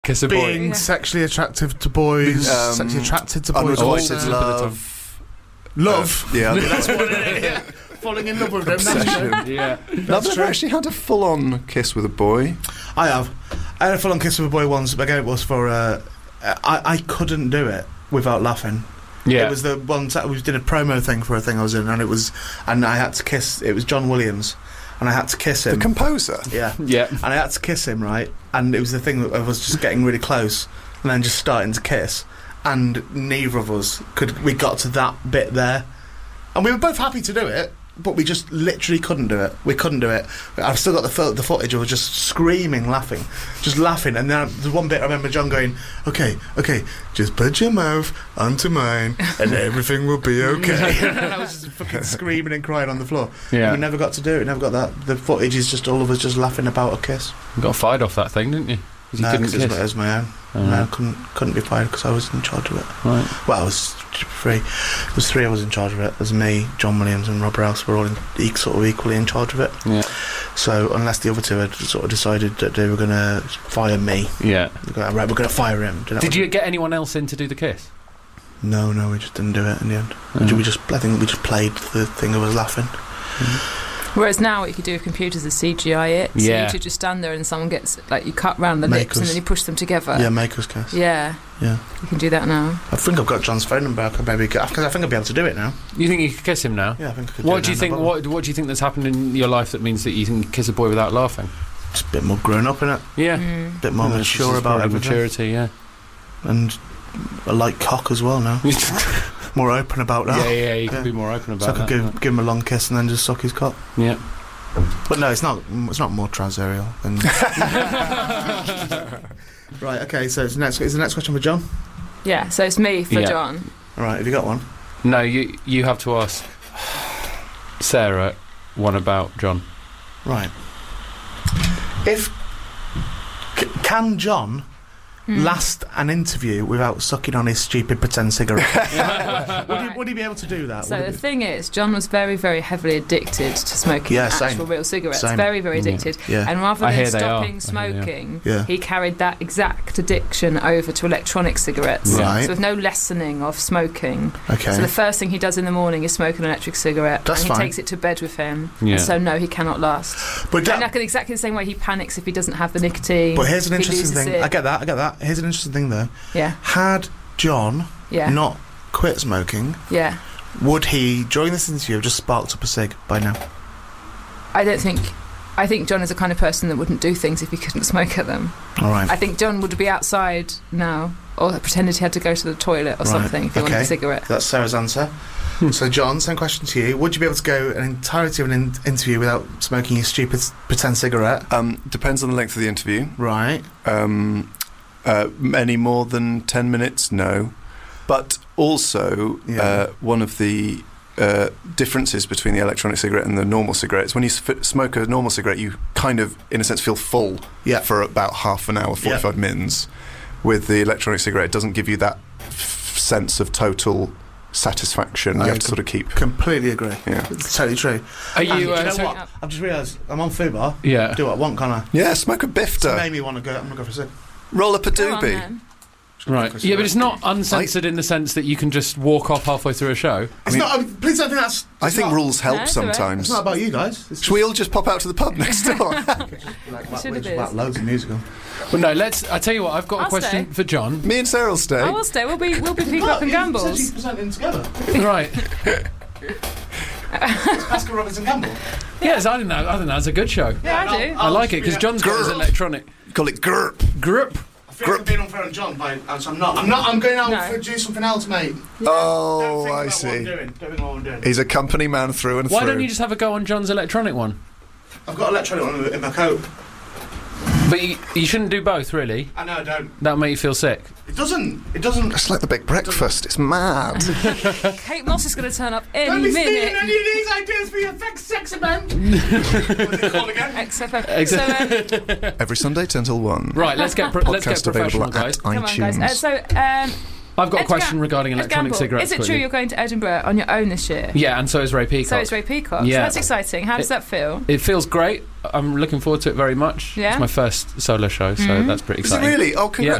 kiss a boy. Being sexually attractive to boys, sexually attracted to boys. Unrequited love. Yeah, that's what it is. Falling in love with them. Obsession. Yeah. I've never actually had a full-on kiss with a boy. I have. I had a full-on kiss with a boy once, but again, it was for... I couldn't do it without laughing. Yeah. It was the one we did a promo thing for a thing I was in, and I had to kiss. It was John Williams, and I had to kiss him. The composer. Yeah. Yeah. And I had to kiss him, right? And it was the thing that I was just getting really close, and then just starting to kiss, and neither of us we got to that bit there, and we were both happy to do it. But we just literally couldn't do it. We couldn't do it. I've still got the footage of us just screaming, laughing. And then there's one bit I remember John going, okay, just put your mouth onto mine and everything will be okay. And I was just fucking screaming and crying on the floor. Yeah. And we never got to do it. Never got that. The footage is just all of us just laughing about a kiss. You got fired off that thing, didn't you? 'Cause you No, couldn't because kiss. it was my own. No, I couldn't be fired because I was in charge of it. Right. Well, I was three. There was three of us in charge of it. There's me, John Williams and Rob Rouse were all sort of equally in charge of it. Yeah. So unless the other two had sort of decided that they were going to fire me, Yeah. right, we're going to fire him. Did you get anyone else in to do the kiss? No, we just didn't do it in the end. Oh. I think we just played the thing of us laughing. Whereas now what you could do with computers is CGI it. So Yeah. you could just stand there and someone gets, like, you cut round the Make lips and us- then you push them together. Yeah, make us kiss. Yeah. Yeah. You can do that now. I think I've got John's phone number. I could maybe because I think I'll be able to do it now. You think you could kiss him now? Yeah, I think I could. What do you think? What do you think that's happened in your life that means that you can kiss a boy without laughing? Just a bit more grown up in it. Yeah. A bit more Yeah, mature this is about probably everything. maturity. Yeah. And I like cock as well now. More open about that. Yeah. You can be more open So I about could that. give him a long kiss and then just suck his cock. Yeah. But no, it's not more transaerial than. Right. Okay. So is the next question for John? Yeah, so it's me for Yeah. John. All right. Have you got one? No, you have to ask Sarah one about John. Right. Can John last an interview without sucking on his stupid pretend cigarette? would he be able to do that? So Would the it be- thing is, John was very, very heavily addicted to smoking Yeah, same. actual real cigarettes. Same. Very, very addicted. Yeah. And rather I than hear they are. stopping I hear they are. smoking, Yeah. he carried that exact addiction over to electronic cigarettes. Right. So with no lessening of smoking. Okay. So the first thing he does in the morning is smoke an electric cigarette. That's and he fine. takes it to bed with him. Yeah. And so no, he cannot last. But And like, in exactly the same way he panics if he doesn't have the nicotine. But here's an if he interesting loses thing. it. I get that. Here's an interesting thing though. Yeah. Had John Yeah. not quit smoking, Yeah. would he, during this interview, have just sparked up a cig by now? I think John is the kind of person that wouldn't do things if he couldn't smoke at them. All right. I think John would be outside now, or pretended he had to go to the toilet or something if he wanted a cigarette. That's Sarah's answer. So, John, same question to you. Would you be able to go an entirety of an interview without smoking your stupid pretend cigarette? Depends on the length of the interview. Right. Any more than 10 minutes? No. But also, Yeah. one of the differences between the electronic cigarette and the normal cigarette is when you smoke a normal cigarette, you kind of, in a sense, feel full for about half an hour, 45 minutes. With the electronic cigarette, it doesn't give you that sense of total satisfaction. You have to sort of keep... Completely agree. Yeah. It's totally true. Are you? And do you know so- what? I've just realised I'm on Fubar. Yeah. Do what I want, can't I? Yeah, smoke a So bifter. it made me want to go. I'm going to go for a cig. Roll up a Go on, doobie. then. Right. Yeah, but it's not uncensored in the sense that you can just walk off halfway through a show. It's not. Please don't think that's. I think rules help No, it's all right. sometimes. It's not about you guys. It's Should we all just pop out to the pub next door? Should have been. loads of musical. Well, no. I tell you what. I've got a I'll question stay. for John. Me and Sarah will stay. I will stay. We'll be Peacock and Gambles. presenting together. Right. Pascal Robinson Campbell. Yes, I think that's a good show. Yeah, I do. I like it because John's got his Grr. electronic Call it GURP. grip. I feel like I'm being unfair on John, so I'm not. I'm going out No. to do something else, mate. Oh, Don't think I about what see. I'm doing. Don't think about what I'm doing. He's a company man through and Why through. don't you just have a go on John's electronic one? I've got electronic one in my coat. But you shouldn't do both, really. I know I don't. That'll make you feel sick. It doesn't. It doesn't. It's like the big breakfast. It's mad. Kate Moss is going to turn up any Don't be stealing minute. any of these ideas for your sex event. What's it called again? XFM. So, Every Sunday, 10 till 1. Right, let's get Podcast professional, available guys. at come on, iTunes. guys. I've got a question regarding electronic cigarettes. Is it true you're going to Edinburgh on your own this year? Yeah, and so is Ray Peacock. So is Ray Peacock. Yeah. So that's exciting. How does that feel? It feels great. I'm looking forward to it very much. Yeah? It's my first solo show, so that's pretty exciting. Is it really? Oh, congratulations.